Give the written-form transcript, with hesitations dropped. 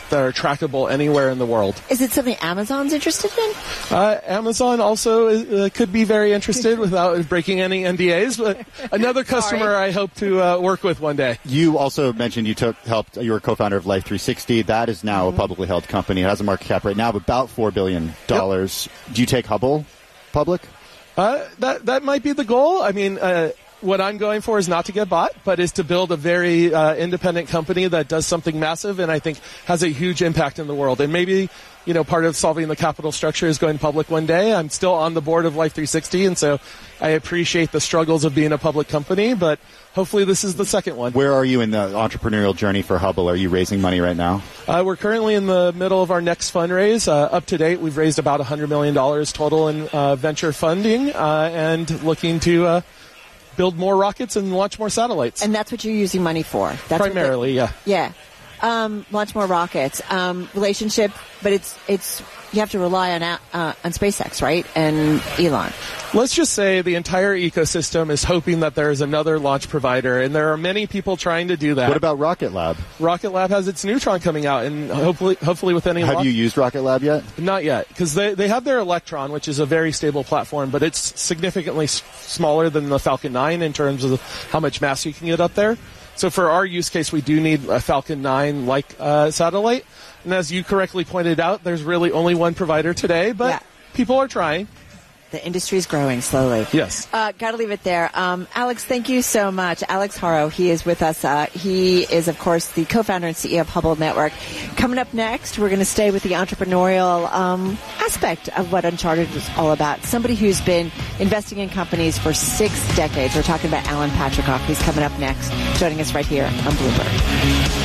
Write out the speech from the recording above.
that are trackable anywhere in the world. Is it something Amazon's interested in? Amazon also could be very interested without breaking any NDAs, but another customer I hope to work with one day. You also mentioned you were co-founder of Life360. That is now a publicly held company. It has a market cap right now of about $4 billion. Yep. Do you take Hubble public? That might be the goal. I mean, what I'm going for is not to get bought, but is to build a very independent company that does something massive and I think has a huge impact in the world. And maybe, part of solving the capital structure is going public one day. I'm still on the board of Life360, and so I appreciate the struggles of being a public company, but hopefully this is the second one. Where are you in the entrepreneurial journey for Hubble? Are you raising money right now? We're currently in the middle of our next fundraise. Up to date, we've raised about $100 million total in venture funding and looking to build more rockets and launch more satellites. And that's what you're using money for? That's primarily, yeah. Yeah. Launch more rockets. Relationship, but it's you have to rely on SpaceX, right? And Elon. Let's just say the entire ecosystem is hoping that there is another launch provider, and there are many people trying to do that. What about Rocket Lab? Rocket Lab has its Neutron coming out, and hopefully with any luck. Have you used Rocket Lab yet? Not yet, because they have their Electron, which is a very stable platform, but it's significantly smaller than the Falcon 9 in terms of how much mass you can get up there. So for our use case, we do need a Falcon 9-like satellite. And as you correctly pointed out, there's really only one provider today, but people are trying. The industry's growing slowly. Yes. Got to leave it there. Alex, thank you so much. Alex Haro, he is with us. He is, of course, the co-founder and CEO of Hubble Network. Coming up next, we're going to stay with the entrepreneurial aspect of what Uncharted is all about. Somebody who's been investing in companies for 6 decades. We're talking about Alan Patricof. He's coming up next, joining us right here on Bloomberg.